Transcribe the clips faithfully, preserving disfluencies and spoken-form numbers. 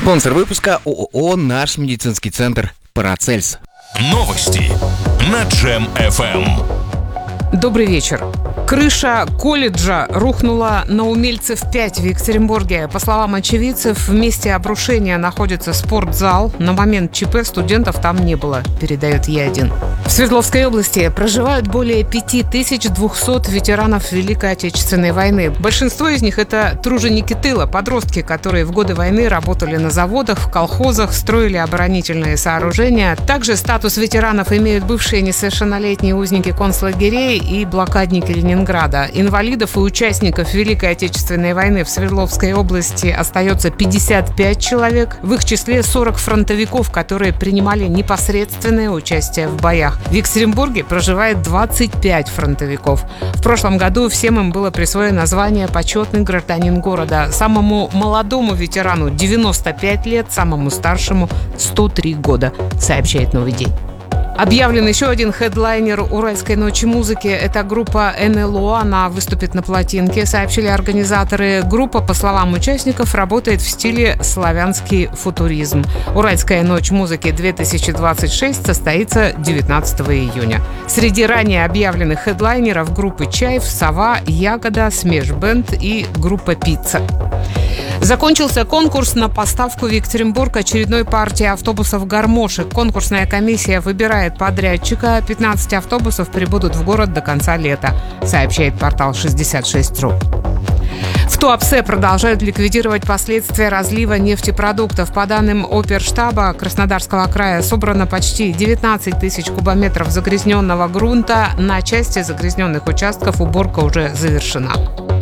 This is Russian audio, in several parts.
Спонсор выпуска ООО «Наш медицинский центр Парацельс». Новости на Джем эф эм. Добрый вечер. Крыша колледжа рухнула на Умельцев пять в Екатеринбурге. По словам очевидцев, в месте обрушения находится спортзал. На момент ЧП студентов там не было, передает Е один. В Свердловской области проживают более пять тысяч двести ветеранов Великой Отечественной войны. Большинство из них – это труженики тыла, подростки, которые в годы войны работали на заводах, в колхозах, строили оборонительные сооружения. Также статус ветеранов имеют бывшие несовершеннолетние узники концлагерей и блокадники Ленинграда. Инвалидов и участников Великой Отечественной войны в Свердловской области остается пятьдесят пять человек. В их числе сорок фронтовиков, которые принимали непосредственное участие в боях. В Екатеринбурге проживает двадцать пять фронтовиков. В прошлом году всем им было присвоено звание «Почетный гражданин города». Самому молодому ветерану девяносто пять лет, самому старшему сто три года, сообщает «Новый день». Объявлен еще один хедлайнер Уральской ночи музыки. Это группа эн эл о. Она выступит на плотинке, сообщили организаторы. Группа, по словам участников, работает в стиле славянский футуризм. Уральская ночь музыки две тысячи двадцать шесть состоится девятнадцатого июня. Среди ранее объявленных хедлайнеров группы «Чайф», «Сова», «Ягода», «Смеш-бенд» и группа «Пицца». Закончился конкурс на поставку в Екатеринбург очередной партии автобусов «Гармошек». Конкурсная комиссия выбирает подрядчика. пятнадцать автобусов прибудут в город до конца лета, сообщает портал шестьдесят шесть точка ру. В Туапсе продолжают ликвидировать последствия разлива нефтепродуктов. По данным Оперштаба Краснодарского края, собрано почти девятнадцать тысяч кубометров загрязненного грунта. На части загрязненных участков уборка уже завершена.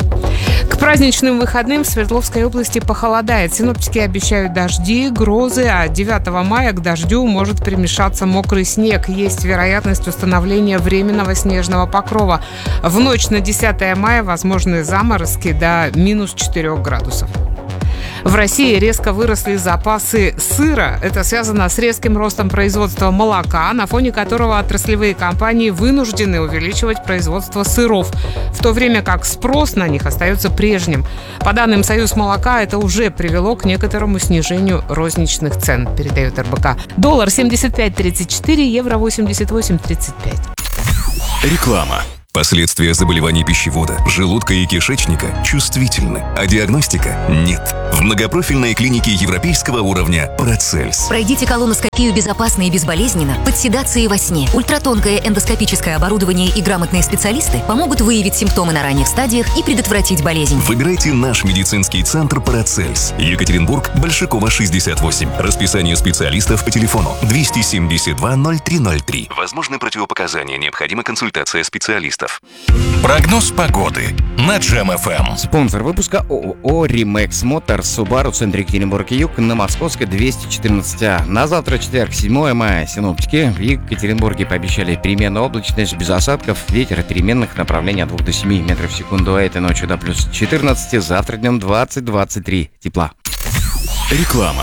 К праздничным выходным в Свердловской области похолодает. Синоптики обещают дожди, грозы, а девятого мая к дождю может примешаться мокрый снег. Есть вероятность установления временного снежного покрова. В ночь на десятое мая возможны заморозки до минус четырех градусов. В России резко выросли запасы сыра. Это связано с резким ростом производства молока, на фоне которого отраслевые компании вынуждены увеличивать производство сыров, в то время как спрос на них остается прежним. По данным Союз молока, это уже привело к некоторому снижению розничных цен, передает эр бэ ка. Доллар семьдесят пять тридцать четыре, евро восемьдесят восемь тридцать пять. Реклама. Последствия заболеваний пищевода, желудка и кишечника чувствительны, а диагностика нет. В многопрофильной клинике европейского уровня Парацельс. Пройдите колоноскопию безопасно и безболезненно, под седацией во сне. Ультратонкое эндоскопическое оборудование и грамотные специалисты помогут выявить симптомы на ранних стадиях и предотвратить болезнь. Выбирайте наш медицинский центр Парацельс. Екатеринбург, Большакова, шестьдесят восемь. Расписание специалистов по телефону двести семьдесят два ноль три ноль три. Возможны противопоказания, необходима консультация специалистов. Прогноз погоды на Джем эф эм. Спонсор выпуска ООО «Римэкс Моторс», Субару, центр Екатеринбург-Юг, на Московской двести четырнадцать А. На завтра, четверг, седьмое мая, синоптики в Екатеринбурге пообещали переменную облачность без осадков, ветер переменных направлений от двух до семи метров в секунду, а этой ночью до плюс четырнадцать, завтра днем двадцать - двадцать три тепла. Реклама.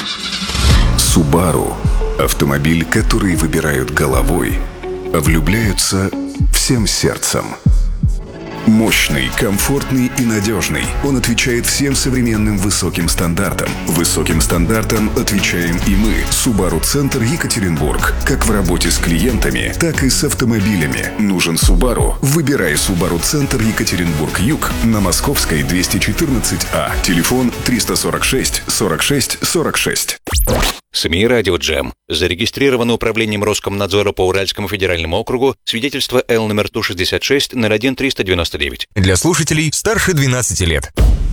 Субару – автомобиль, который выбирают головой, а влюбляются всем сердцем. Мощный, комфортный и надежный. Он отвечает всем современным высоким стандартам. Высоким стандартам отвечаем и мы. Subaru Центр Екатеринбург. Как в работе с клиентами, так и с автомобилями. Нужен Subaru? Выбирай Subaru Центр Екатеринбург-Юг на Московской двести четырнадцать А. Телефон триста сорок шесть сорок шесть сорок шесть. СМИ «Радио Джем». Зарегистрировано управлением Роскомнадзора по Уральскому федеральному округу свидетельство Л номер Ту шестьдесят шесть ноль один триста девяносто девять. Для слушателей старше двенадцати лет.